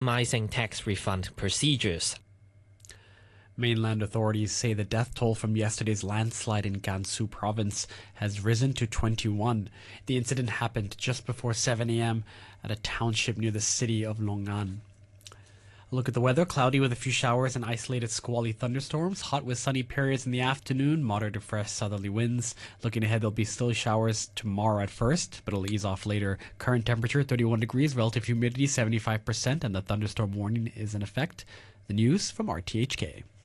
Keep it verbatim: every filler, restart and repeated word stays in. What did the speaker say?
optimizing tax refund procedures. Mainland authorities say the death toll from yesterday's landslide in Gansu province has risen to twenty-one. The incident happened just before seven a.m. at a township near the city of Longan. A look at the weather: cloudy with a few showers and isolated squally thunderstorms. Hot with sunny periods in the afternoon. Moderate to fresh southerly winds. Looking ahead, there'll be still showers tomorrow at first, but it'll ease off later. Current temperature thirty-one degrees, relative humidity seventy-five percent, and the thunderstorm warning is in effect. The news from R T H K.